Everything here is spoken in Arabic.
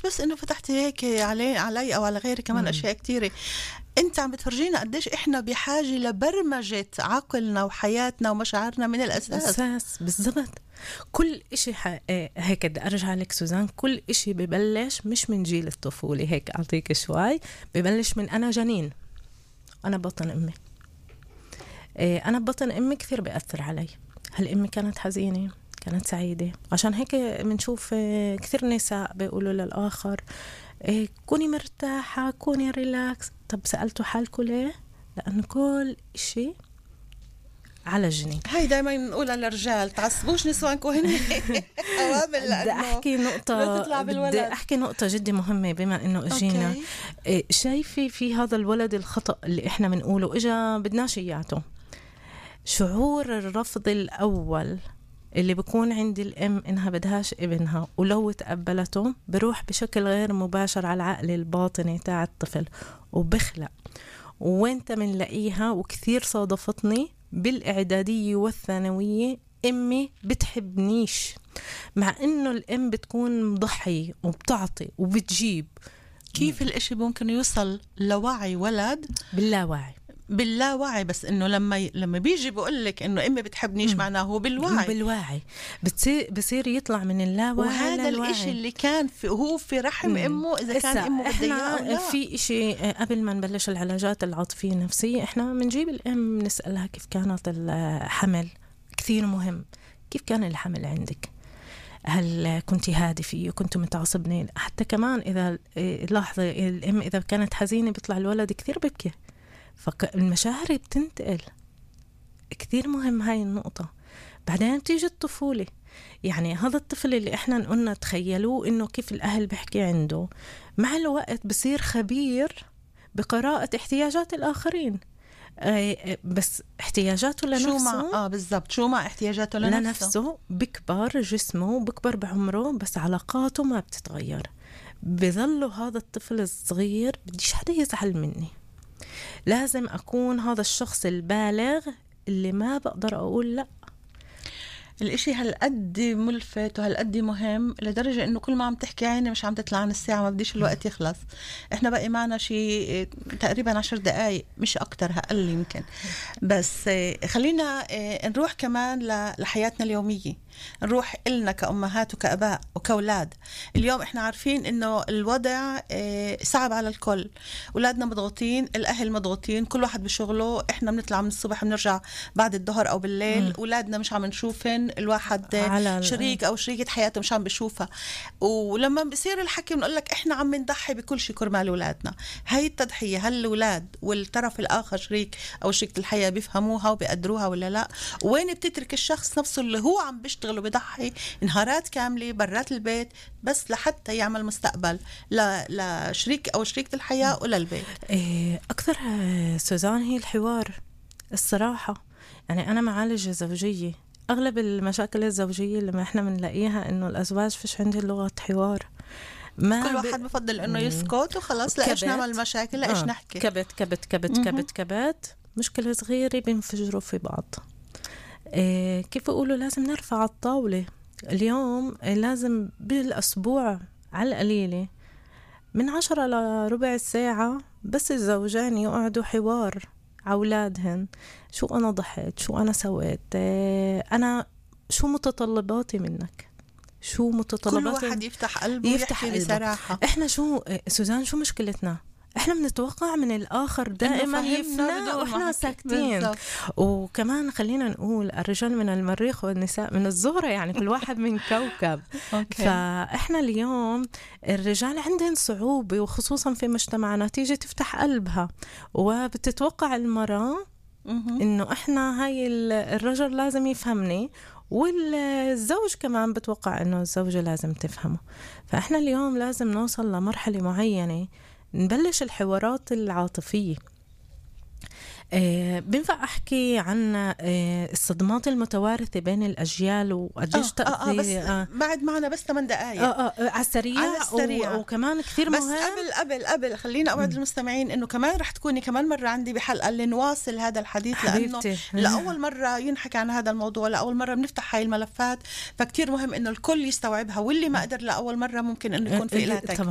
بس انه فتحتي هيك علي او على غيري، كمان اشياء كتيرة. انت عم بتفرجينا قديش احنا بحاجة لبرمجة عقلنا وحياتنا ومشاعرنا من الاساس. بالضبط. كل اشي هيك بدي ارجع لك سوزان، كل اشي ببلش مش من جيل الطفولة، هيك اعطيك شوي، ببلش من انا جنين، انا بطن امي. انا بطن امي كثير بيأثر علي. هل امي كانت حزينة؟ كانت سعيدة؟ عشان هيك بنشوف كثير نساء بيقولوا للآخر كوني مرتاحة، كوني ريلاكس. طب سألتوا حالكم ليه؟ لأنه كل إشي على الجنين. هاي دايما نقولها للرجال، تعصبوش نسوانكم هن أوامر، لأنه بدي أحكي نقطة جدا مهمة. بما إنه إجينا شايفي في هذا الولد الخطأ اللي إحنا بنقوله إجا بدناش إياته. شعور الرفض الأول اللي بيكون عند الأم إنها بدهاش ابنها، ولو تقبلته بروح بشكل غير مباشر على العقل الباطني تاع الطفل وبخلق. وانت منلاقيها، وكثير صادفتني بالإعدادية والثانوية، أمي بتحبنيش، مع إنه الأم بتكون مضحية وبتعطي وبتجيب. كيف الاشي ممكن يوصل لوعي ولد؟ باللاوعي. بس انه لما بيجي بقول لك انه امي بتحبنيش، معناه هو بالوعي بصير يطلع من اللاوعي. وهذا الاشي اللي كان هو في رحم امه، اذا كان امه بدها في اشي قبل ما نبلش العلاجات العاطفيه النفسيه، احنا بنجيب الام نسالها كيف كانت الحمل. كثير مهم كيف كان الحمل عندك، هل كنت هادفة، كنت متعصبنين. حتى كمان إذا لاحظي الأم إذا كانت حزينة بيطلع الولد كثير ببكي، فالمشاعر بتنتقل. كثير مهم هاي النقطة. بعدين بتيجي الطفولة، يعني هذا الطفل اللي احنا قلنا تخيلوه انه كيف الاهل بحكي عنده، مع الوقت بصير خبير بقراءة احتياجات الاخرين. بس احتياجاته لنفسه بالضبط، شو ما احتياجاته لنفسه بكبر جسمه، بكبر بعمره، بس علاقاته ما بتتغير. بظله هذا الطفل الصغير بديش حدا يزعل مني، لازم أكون هذا الشخص البالغ اللي ما بقدر أقول لا. الاشي هالقد ملفت وهالقد مهم، لدرجة انه كل ما عم تحكي عيني مش عم تطلع عن الساعة، ما بديش الوقت يخلص. احنا بقى معنا شيء تقريبا 10 دقايق، مش اكتر، هقل يمكن. بس خلينا نروح كمان لحياتنا اليومية، نروح إلنا كأمهات وكأباء وكأولاد. اليوم احنا عارفين انه الوضع صعب على الكل، أولادنا مضغوطين، الأهل مضغوطين، كل واحد بشغله. احنا بنطلع من الصبح بنرجع بعد الظهر أو بالليل، أولادنا مش عم نشوفن، الواحد شريك أو شريكة حياته مش عم بشوفها. ولما بصير الحكي بنقول لك احنا عم نضحي بكل شيء كرمال أولادنا. هاي التضحية هل الأولاد والطرف الآخر شريك أو شريكة الحياة بيفهموها وبيقدروها ولا لا؟ وين بتترك الشخص نفسه اللي هو عم بيشتغل وبيضحي نهارات كاملة برات البيت بس لحتى يعمل مستقبل لشريك أو شريكة الحياة وللبيت؟ أكثر سوزان هي الحوار الصراحة. يعني أنا معالجة زوجية، أغلب المشاكل الزوجية اللي ما إحنا بنلاقيها إنه الأزواج فيش عندهم لغة حوار. ما كل واحد بفضل إنه يسكت وخلاص، لإيش نعمل مشاكل، لإيش نحكي. كبت كبت كبت كبت كبت، مشكلة صغيرة بينفجروا في بعض. كيف أقولوا لازم نرفع الطاولة. اليوم لازم بالأسبوع على القليلة من 10 لربع ساعة بس الزوجين يقعدوا حوار أولادهن. شو أنا ضحيت، شو أنا سويت، أنا شو متطلباتي منك، شو متطلباتي. كل واحد يفتح قلبه ويحكي بصراحة. إحنا شو سوزان، شو مشكلتنا؟ إحنا بنتوقع من الآخر دائما يفنا وإحنا ساكتين. وكمان خلينا نقول الرجال من المريخ والنساء من الزهرة، يعني كل واحد من كوكب. فإحنا اليوم الرجال عندهم صعوبة، وخصوصا في مجتمعنا، تيجي تفتح قلبها وبتتوقع المرأة إنه إحنا هاي الرجل لازم يفهمني، والزوج كمان بتوقع إنه الزوجة لازم تفهمه. فإحنا اليوم لازم نوصل لمرحلة معينة نبلش الحوارات العاطفية. بنفع أحكي عن الصدمات المتوارثة بين الأجيال وقديش تأثير. بس بعد معنا بس 8 دقايق على السريع. وكمان كثير مهم. بس قبل خلينا أوعد المستمعين إنه كمان رح تكوني كمان مرة عندي بحلقة اللي نواصل هذا الحديث، لأنه لأول مرة ينحكي عن هذا الموضوع، لأول مرة بنفتح هاي الملفات، فكتير مهم إنه الكل يستوعبها، واللي ما قدر لأول مرة ممكن إنه يكون في إلها